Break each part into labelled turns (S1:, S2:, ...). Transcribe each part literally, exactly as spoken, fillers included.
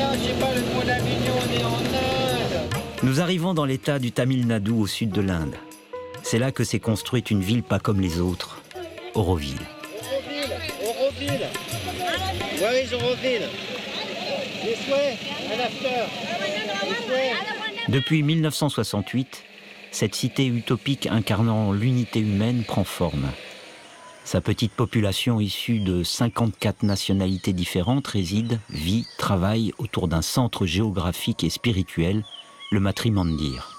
S1: Nous arrivons dans l'état du Tamil Nadu au sud de l'Inde. C'est là que s'est construite une ville pas comme les autres, Auroville.
S2: Auroville, Auroville. Where is Auroville? This way and after. This way.
S1: Depuis mille neuf cent soixante-huit, cette cité utopique incarnant l'unité humaine prend forme. Sa petite population issue de cinquante-quatre nationalités différentes réside, vit, travaille autour d'un centre géographique et spirituel, le Matri Mandir.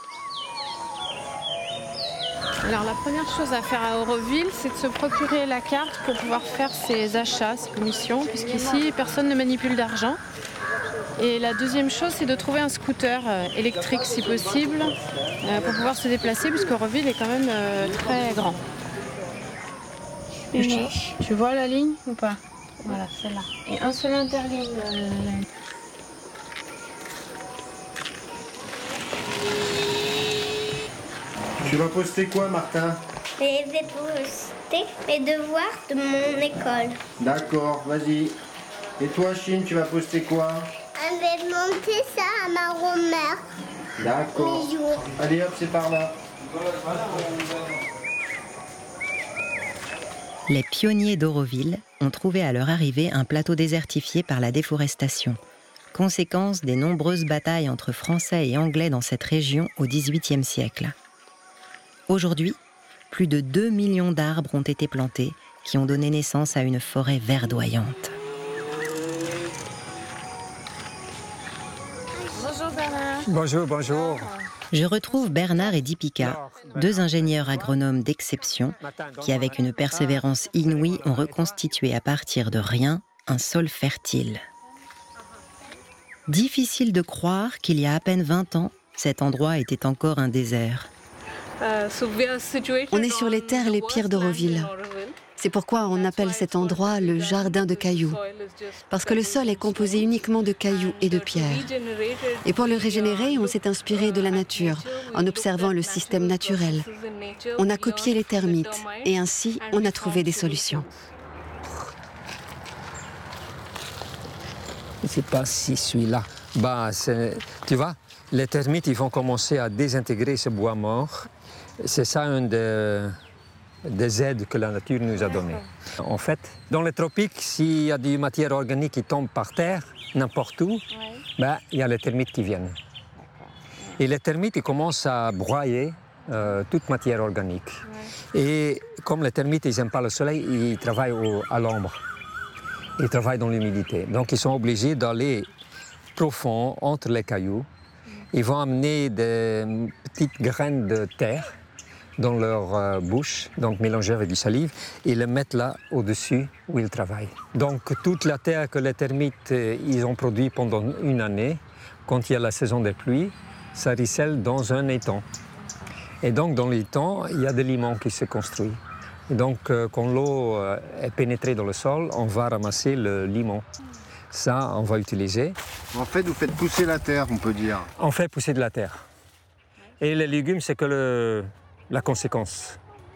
S3: Alors la première chose à faire à Auroville, c'est de se procurer la carte pour pouvoir faire ses achats, ses commissions, puisqu'ici personne ne manipule d'argent. Et la deuxième chose, c'est de trouver un scooter euh, électrique si possible, euh, pour pouvoir se déplacer, puisqu'Auroville est quand même euh, très grand. Et tu vois la ligne ou pas? Voilà, celle-là. Et un seul interligne. Euh,
S2: Tu vas poster quoi, Martin?
S4: Je vais poster mes devoirs de mon école.
S2: D'accord, vas-y. Et toi, Chine, tu vas poster quoi?
S4: Je vais monter ça à ma grand-mère.
S2: D'accord. Allez hop, c'est par là.
S5: Les pionniers d'Auroville ont trouvé à leur arrivée un plateau désertifié par la déforestation, conséquence des nombreuses batailles entre Français et Anglais dans cette région au dix-huitième siècle. Aujourd'hui, plus de deux millions d'arbres ont été plantés, qui ont donné naissance à une forêt verdoyante.
S3: Bonjour Bernard.
S6: Bonjour, bonjour.
S5: Je retrouve Bernard et Deepika, deux ingénieurs agronomes d'exception, qui avec une persévérance inouïe ont reconstitué à partir de rien un sol fertile. Difficile de croire qu'il y a à peine vingt ans, cet endroit était encore un désert.
S7: On est sur les terres les pires d'Auroville. C'est pourquoi on appelle cet endroit le jardin de cailloux. Parce que le sol est composé uniquement de cailloux et de pierres. Et pour le régénérer, on s'est inspiré de la nature, en observant le système naturel. On a copié les termites, et ainsi, on a trouvé des solutions.
S6: Je ne sais pas si celui-là... Bah, tu vois, les termites ils vont commencer à désintégrer ce bois mort. C'est ça un des, des aides que la nature nous a données. En fait, dans les tropiques, s'il y a des matières organiques qui tombent par terre, n'importe où, bah, il y a les termites qui viennent. Et les termites ils commencent à broyer euh, toute matière organique. Et comme les termites ils n'aiment pas le soleil, ils travaillent au, à l'ombre. Ils travaillent dans l'humidité. Donc ils sont obligés d'aller profond entre les cailloux. Ils vont amener des petites graines de terre dans leur euh, bouche, donc mélangées avec du salive, et les mettre là au-dessus où ils travaillent. Donc toute la terre que les termites euh, ils ont produit pendant une année, quand il y a la saison des pluies, ça ruisselle dans un étang. Et donc dans l'étang, il y a des limons qui se construisent. Et donc euh, quand l'eau euh, est pénétrée dans le sol, on va ramasser le limon. Ça, on va utiliser.
S2: En fait, vous faites pousser la terre, on peut dire.
S6: On fait pousser de la terre. Et les légumes, c'est que le, la conséquence.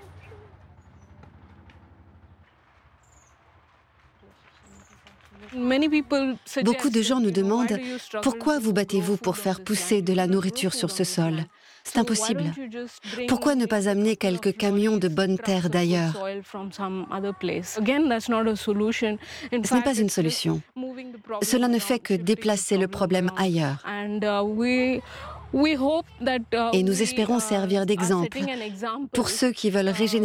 S7: Beaucoup de gens nous demandent « Pourquoi vous battez-vous pour faire pousser de la nourriture sur ce sol ?» C'est impossible. Pourquoi ne pas amener quelques camions de bonne terre d'ailleurs? Ce n'est pas une solution. Cela ne fait que déplacer le problème ailleurs. Et nous espérons servir d'exemple pour ceux qui veulent régénérer